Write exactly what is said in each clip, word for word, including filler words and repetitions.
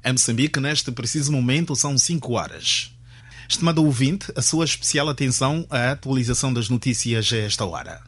Em Moçambique, neste preciso momento, são cinco horas. Estimado ouvinte, a sua especial atenção à atualização das notícias a esta hora.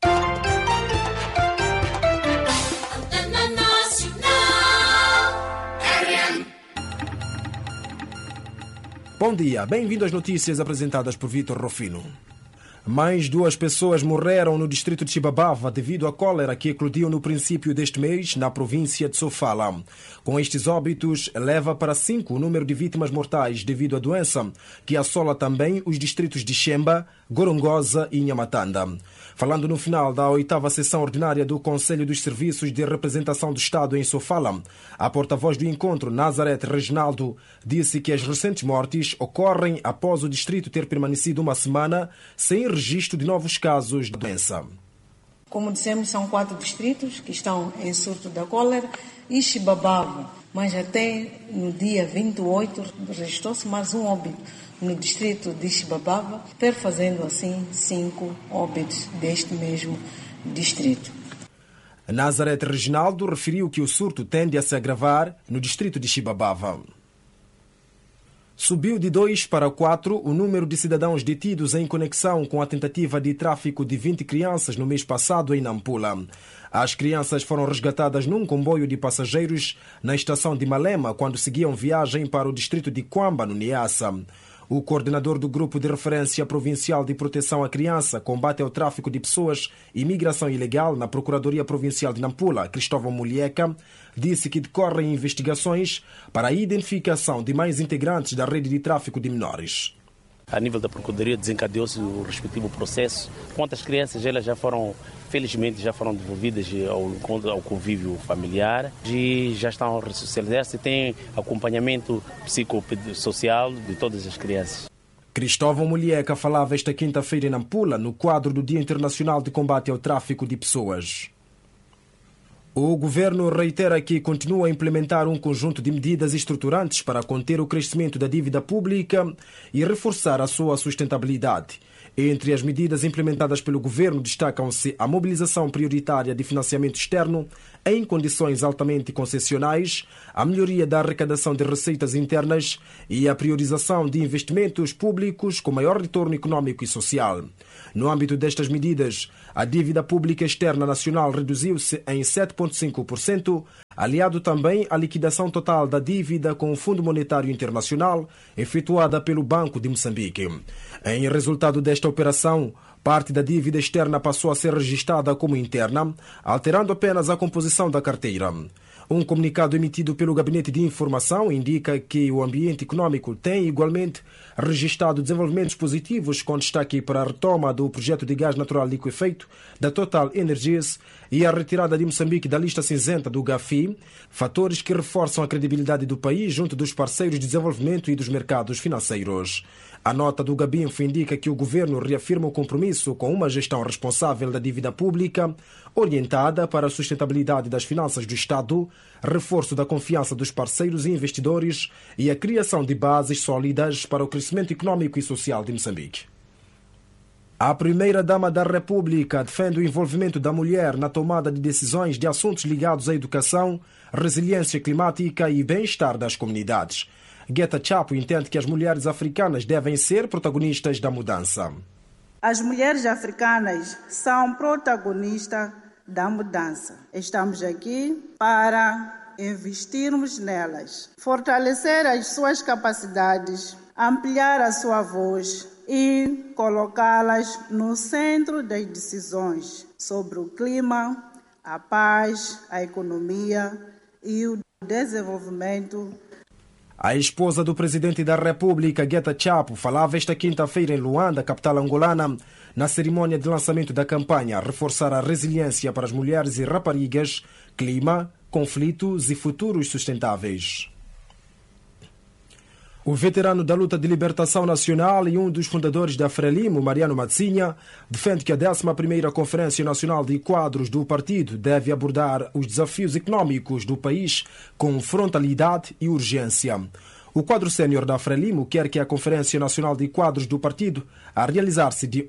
Bom dia, bem-vindo às notícias apresentadas por Vitor Rufino. Mais duas pessoas morreram no distrito de Chibabava devido à cólera que eclodiu no princípio deste mês na província de Sofala. Com estes óbitos, eleva para cinco o número de vítimas mortais devido à doença, que assola também os distritos de Xemba, Gorongosa e Nhamatanda. Falando no final da oitava sessão ordinária do Conselho dos Serviços de Representação do Estado em Sofala, a porta-voz do encontro, Nazareth Reginaldo, disse que as recentes mortes ocorrem após o distrito ter permanecido uma semana sem registro de novos casos de doença. Como dissemos, são quatro distritos que estão em surto da cólera e Chibabava, mas até no dia vinte e oito registrou-se mais um óbito no distrito de Chibabava, perfazendo assim cinco óbitos deste mesmo distrito. Nazareth Reginaldo referiu que o surto tende a se agravar no distrito de Chibabava. Subiu de dois para quatro o número de cidadãos detidos em conexão com a tentativa de tráfico de vinte crianças no mês passado em Nampula. As crianças foram resgatadas num comboio de passageiros na estação de Malema quando seguiam viagem para o distrito de Quamba, no Niassa. O coordenador do Grupo de Referência Provincial de Proteção à Criança, Combate ao Tráfico de Pessoas e Imigração Ilegal na Procuradoria Provincial de Nampula, Cristóvão Mulieca, disse que decorrem investigações para a identificação de mais integrantes da rede de tráfico de menores. A nível da Procuradoria desencadeou-se o respectivo processo. Quantas crianças elas já foram, felizmente, já foram devolvidas ao, ao convívio familiar e já estão a ressocializar-se e têm acompanhamento psicossocial de todas as crianças. Cristóvão Mulieca falava esta quinta-feira em Nampula, no quadro do Dia Internacional de Combate ao Tráfico de Pessoas. O governo reitera que continua a implementar um conjunto de medidas estruturantes para conter o crescimento da dívida pública e reforçar a sua sustentabilidade. Entre as medidas implementadas pelo governo destacam-se a mobilização prioritária de financiamento externo em condições altamente concessionais, a melhoria da arrecadação de receitas internas e a priorização de investimentos públicos com maior retorno econômico e social. No âmbito destas medidas, a dívida pública externa nacional reduziu-se em sete vírgula cinco por cento, aliado também à liquidação total da dívida com o Fundo Monetário Internacional, efetuada pelo Banco de Moçambique. Em resultado desta operação, parte da dívida externa passou a ser registada como interna, alterando apenas a composição da carteira. Um comunicado emitido pelo Gabinete de Informação indica que o ambiente econômico tem igualmente registrado desenvolvimentos positivos, com destaque para a retoma do projeto de gás natural liquefeito da Total Energies e a retirada de Moçambique da lista cinzenta do GAFI, fatores que reforçam a credibilidade do país junto dos parceiros de desenvolvimento e dos mercados financeiros. A nota do Gabinfo indica que o governo reafirma o compromisso com uma gestão responsável da dívida pública, orientada para a sustentabilidade das finanças do Estado, reforço da confiança dos parceiros e investidores e a criação de bases sólidas para o crescimento econômico e social de Moçambique. A primeira-dama da República defende o envolvimento da mulher na tomada de decisões de assuntos ligados à educação, resiliência climática e bem-estar das comunidades. Geta Chapo entende que as mulheres africanas devem ser protagonistas da mudança. As mulheres africanas são protagonistas da mudança. Estamos aqui para investirmos nelas, fortalecer as suas capacidades, ampliar a sua voz e colocá-las no centro das decisões sobre o clima, a paz, a economia e o desenvolvimento. A esposa do presidente da República, Geta Chapo, falava esta quinta-feira em Luanda, capital angolana, na cerimônia de lançamento da campanha Reforçar a Resiliência para as Mulheres e Raparigas, Clima, Conflitos e Futuros Sustentáveis. O veterano da luta de libertação nacional e um dos fundadores da Frelimo, Mariano Matsinha, defende que a décima primeira Conferência Nacional de Quadros do partido deve abordar os desafios econômicos do país com frontalidade e urgência. O quadro sénior da Frelimo quer que a Conferência Nacional de Quadros do partido, a realizar-se de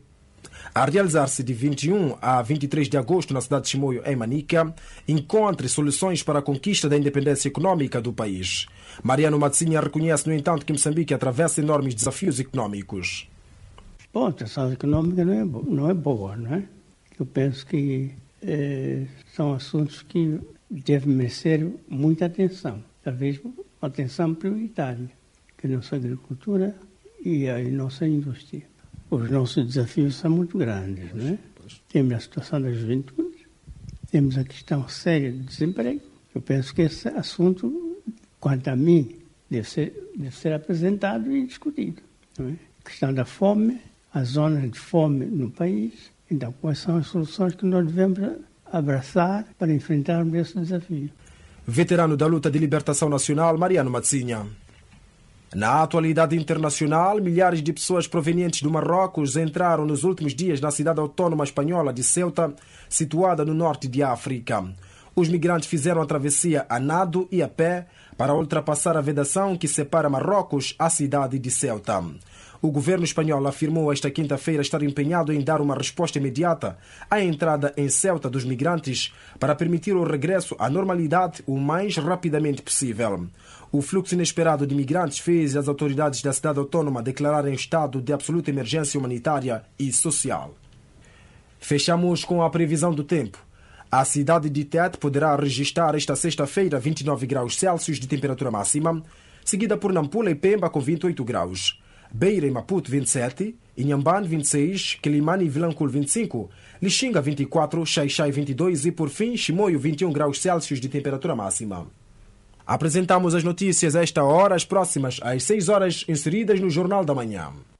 A realizar-se de vinte e um a vinte e três de agosto na cidade de Chimoio, em Manica, encontre soluções para a conquista da independência econômica do país. Mariano Matsinha reconhece, no entanto, que Moçambique atravessa enormes desafios econômicos. Bom, a situação econômica não é, bo- não é boa, não é? Eu penso que eh, são assuntos que devem merecer muita atenção, talvez uma atenção prioritária, que é a nossa agricultura e a nossa indústria. Os nossos desafios são muito grandes, não é? Temos a situação da juventude, temos a questão séria de desemprego. Eu penso que esse assunto, quanto a mim, deve ser, deve ser apresentado e discutido, não é? A questão da fome, as zonas de fome no país. Então, quais são as soluções que nós devemos abraçar para enfrentarmos esse desafio? Veterano da luta de libertação nacional, Mariano Matsinha. Na atualidade internacional, milhares de pessoas provenientes do Marrocos entraram nos últimos dias na cidade autónoma espanhola de Ceuta, situada no norte de África. Os migrantes fizeram a travessia a nado e a pé para ultrapassar a vedação que separa Marrocos à cidade de Ceuta. O governo espanhol afirmou esta quinta-feira estar empenhado em dar uma resposta imediata à entrada em Ceuta dos migrantes para permitir o regresso à normalidade o mais rapidamente possível. O fluxo inesperado de migrantes fez as autoridades da cidade autónoma declararem estado de absoluta emergência humanitária e social. Fechamos com a previsão do tempo. A cidade de Tete poderá registrar esta sexta-feira vinte e nove graus Celsius de temperatura máxima, seguida por Nampula e Pemba com vinte e oito graus. Beira e Maputo vinte e sete, Inhambane vinte e seis, Quelimane e Vilanculo vinte e cinco, Lixinga vinte e quatro, Xai-Xai vinte e dois e, por fim, Chimoio vinte e um graus Celsius de temperatura máxima. Apresentamos as notícias a esta hora, as próximas às seis horas, inseridas no Jornal da Manhã.